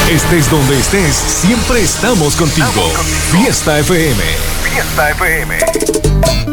Estés donde estés, siempre estamos contigo. Fiesta FM. Fiesta FM.